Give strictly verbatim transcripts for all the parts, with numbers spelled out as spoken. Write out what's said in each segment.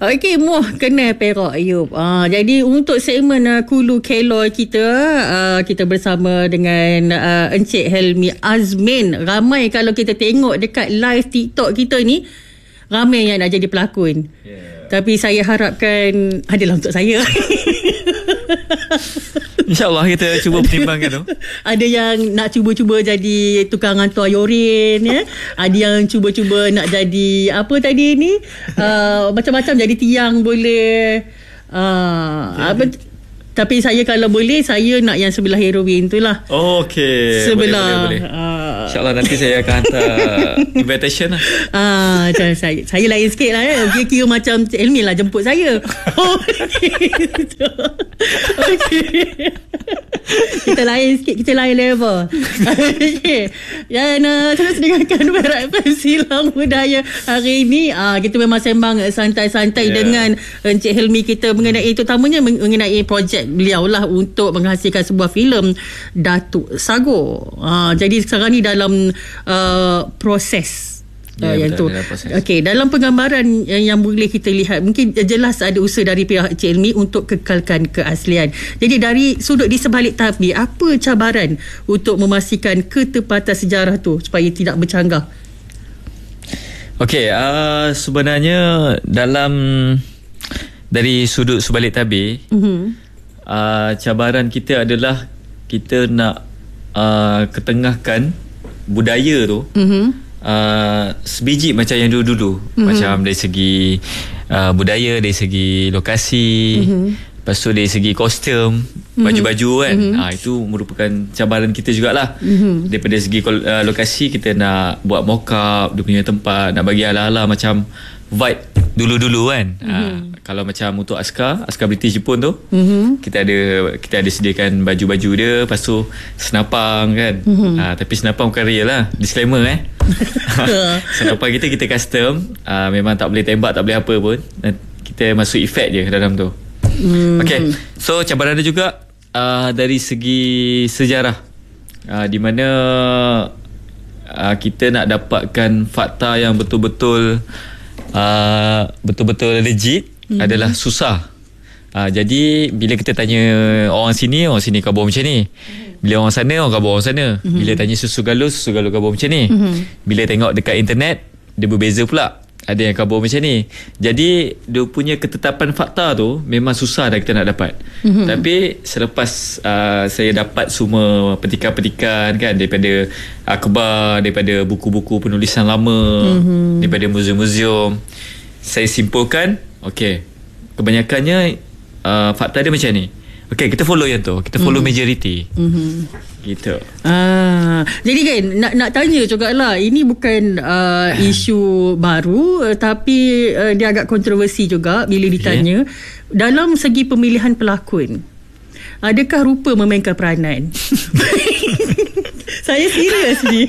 Okey, muah kena Perak Ayub. Ah, jadi untuk segmen uh, Kulu Keloi kita, uh, kita bersama dengan uh, Encik Helmi Azmin. Ramai kalau kita tengok dekat live TikTok kita ni, ramai yang nak jadi pelakon. Yeah. Tapi saya harapkan adalah untuk saya. InsyaAllah kita cuba pertimbangkan tu. Ada yang nak cuba-cuba jadi tukang hantar yorin, ya. Ada yang cuba-cuba nak jadi apa tadi ni, uh, macam-macam, jadi tiang boleh. uh, okay. apa, Tapi saya kalau boleh, saya nak yang sebelah heroin tu lah. Oh, okey. Sebelah. Boleh, boleh, boleh. Uh, InsyaAllah nanti saya akan hantar invitation lah. Ah, macam saya, saya lain sikit lah, ya. Dia kira macam Cik Elmi lah jemput saya. Oh, gitu. Okey. Kita lain sikit, kita lain level. Okey. Dan uh, saya dengarkan Perak F M Silang Budaya hari ini. Uh, kita memang sembang santai-santai yeah. dengan Encik Helmi kita mengenai, terutamanya mengenai projek beliau lah untuk menghasilkan sebuah filem Datuk Sagor. Uh, jadi sekarang ni dalam uh, proses. Ya, yang betul, tu. Okey, dalam penggambaran yang, yang boleh kita lihat, mungkin jelas ada usaha dari pihak Cik Elmi untuk kekalkan keaslian. Jadi dari sudut di sebalik tapi, apa cabaran untuk memastikan ketepatan sejarah tu supaya tidak bercanggah? Okey, uh, sebenarnya dalam dari sudut sebalik tabir, mm-hmm. uh, cabaran kita adalah kita nak uh, ketengahkan budaya tu, mm-hmm. Uh, sebiji macam yang dulu-dulu, mm-hmm. macam dari segi uh, budaya, dari segi lokasi, mm-hmm. lepas tu dari segi kostum, mm-hmm. baju-baju kan, mm-hmm. uh, itu merupakan cabaran kita jugalah. Mm-hmm. Daripada segi uh, lokasi, kita nak buat mock-up dia punya tempat, nak bagi ala-ala macam vibe dulu-dulu kan. Mm-hmm. uh, Kalau macam untuk askar Askar British Jepun tu, mm-hmm. kita ada Kita ada sediakan baju-baju dia, lepas tu senapang kan, mm-hmm. uh, tapi senapang bukan real lah, disclaimer eh. Senapang kita kita custom, uh, memang tak boleh tembak, tak boleh apa pun, kita masuk efek je dalam tu. mm. Okay, so cabaran dia juga uh, dari segi sejarah, uh, di mana uh, kita nak dapatkan fakta yang betul-betul Uh, betul-betul legit, mm-hmm. adalah susah. uh, Jadi bila kita tanya orang sini, orang sini khabar macam ni. Bila orang sana, orang khabar orang sana. mm-hmm. Bila tanya susu galus, susu galus khabar macam ni. mm-hmm. Bila tengok dekat internet, dia berbeza pula, ada yang khabar macam ni. Jadi dia punya ketetapan fakta tu memang susah dah kita nak dapat. mm-hmm. Tapi selepas uh, saya dapat semua petikan-petikan kan, daripada akhbar, daripada buku-buku penulisan lama, mm-hmm. daripada muzium-muzium, saya simpulkan, okey, kebanyakannya uh, fakta dia macam ni. Okey, kita follow yang tu, kita follow mm-hmm. majority. mm-hmm. Gitu. Ah, jadi kan nak nak tanya jugalah, ini bukan uh, isu baru, uh, tapi uh, dia agak kontroversi juga bila ditanya, okay. dalam segi pemilihan pelakon, adakah rupa memainkan peranan? Saya serius ni.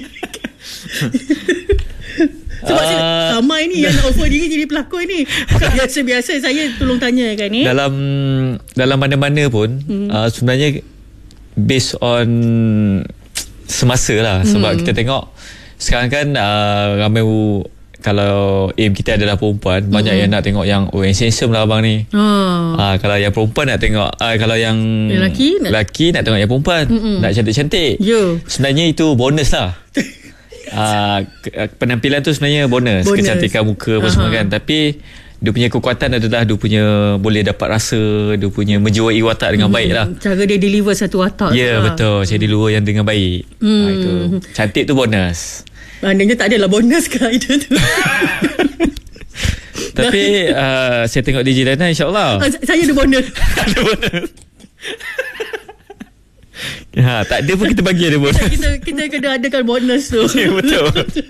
Sebab uh, saya, sama ini yang nak offer diri jadi pelakon ni. Biasa-biasa saya tolong tanya kan ni. Dalam dalam mana-mana pun, hmm. uh, sebenarnya based on semasa lah. Sebab hmm. kita tengok sekarang kan uh, ramai, kalau aim kita adalah perempuan, hmm. banyak yang nak tengok yang oh yang handsome lah abang ni. oh. uh, Kalau yang perempuan nak tengok, uh, kalau yang lelaki nak, lelaki nak tengok yang perempuan, mm-mm. nak cantik-cantik. Yo. Sebenarnya itu bonus lah. uh, Penampilan tu sebenarnya bonus, bonus. Kecantikan muka apa semua kan. Tapi dia punya kekuatan adalah dia punya boleh dapat rasa, dia punya menjiwai watak dengan hmm. baik lah. Cara dia deliver satu watak. Ya, yeah, betul. Saya deliver yang dengan baik. hmm. ha, itu. Cantik tu bonus. Maknanya tak adalah bonus ke itu tu. Tapi uh, saya tengok D J Lana, insyaAllah saya ada bonus. Ada bonus. Ha, tak ada pun kita bagi ada bonus. Kita kita kena adakan bonus tu. Ya, betul.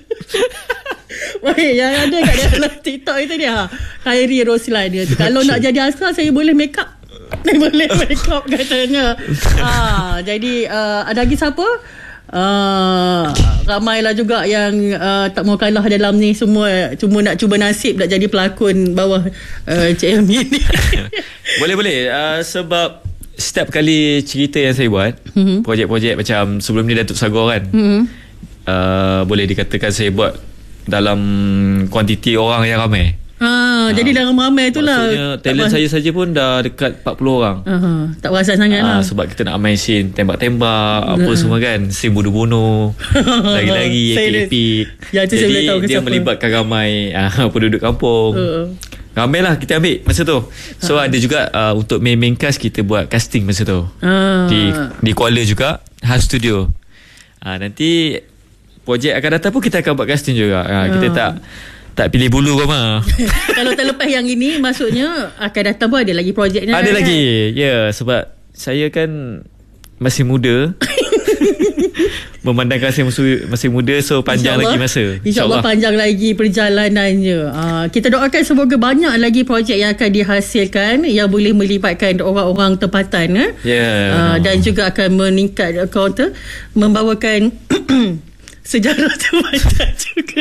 Wah, yang ada kat dalam TikTok itu dia, Khairi Roslan dia tu. Kalau nak jadi askar, saya boleh make up. Saya boleh make up katanya. Ah, jadi uh, ada lagi siapa? Uh, ramailah juga yang uh, tak mau kalah dalam ni semua, cuma nak cuba nasib nak jadi pelakon bawah uh, Cik Elmi ni. Boleh-boleh uh, sebab setiap kali cerita yang saya buat, mm-hmm. projek-projek macam sebelum ni Datuk Sagor kan, mm-hmm. uh, boleh dikatakan saya buat dalam kuantiti orang yang ramai. Ah, Jadi dah ramai tu lah. Maksudnya talent saya saja pun dah dekat empat puluh orang. uh, Tak perasan sangat uh, lah. Sebab kita nak main scene tembak-tembak, apa uh. semua kan, scene bunuh-bunuh, lagi-lagi epik-epik. Ya, tu saya boleh tahu. Jadi dia melibatkan ramai uh, penduduk kampung. uh. Ramai lah kita ambil masa tu. So uh. ada juga uh, untuk main-main cast, kita buat casting masa tu. uh. Di di Kuala juga, Hal Studio. uh, Nanti projek akan datang pun kita akan buat casting juga. uh, Kita uh. tak Tak pilih bulu kau mah. Kalau terlepas yang ini, maksudnya akan datang pun ada lagi projeknya. Ada kan? lagi. Ya, yeah, sebab saya kan masih muda. Memandangkan saya masih, masih muda, so panjang lagi masa. InsyaAllah panjang lagi perjalanannya. uh, Kita doakan semoga banyak lagi projek yang akan dihasilkan, yang boleh melibatkan orang-orang tempatan. eh? yeah, uh, no. Dan juga akan meningkat counter, membawakan sejarah tempatan juga.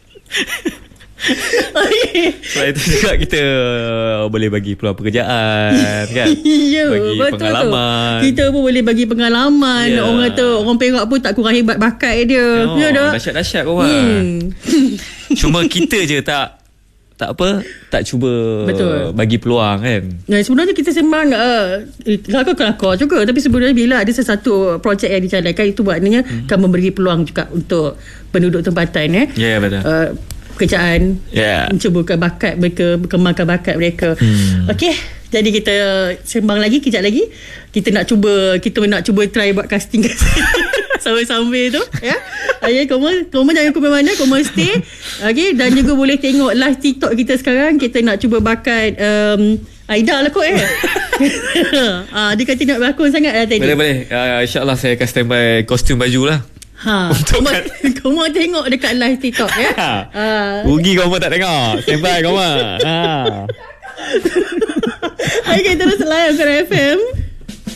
Okay. Selain itu juga kita boleh bagi peluang pekerjaan kan. Ya, bagi betul pengalaman tu. Kita pun boleh bagi pengalaman. yeah. Orang tu, orang Perak pun tak kurang hebat bakat dia. oh, Ya dah. Dahsyat-dahsyat kau orang. hmm. Cuma kita je tak Tak apa, tak cuba. Betul. Bagi peluang kan. Nah, sebenarnya kita sembang uh, kelakar-kelakar juga. Tapi sebenarnya bila ada sesuatu projek yang dijalankan, itu maknanya hmm. akan memberi peluang juga untuk penduduk tempatan. eh. Ya, yeah, betul. uh, Pekerjaan, yeah. mencubakan bakat mereka, berkembangkan bakat mereka. hmm. Okey, jadi kita sembang lagi kejap lagi. Kita nak cuba Kita nak cuba try buat casting sambil-sambil tu, ya. Okay, kamu Kamu jangan ke mana, kamu stay. Okay, dan juga boleh tengok live TikTok kita sekarang. Kita nak cuba bakat um, Aida lah kot eh. ah, Dia kata nak berlakon sangat lah tadi. Boleh-boleh, uh, InsyaAllah saya akan standby kostum baju lah. Ha, kamu, kamu tengok dekat live TikTok ya. uh. Rugi kamu tak tengok. Standby kamu. Ha. Okay, terus layan F M.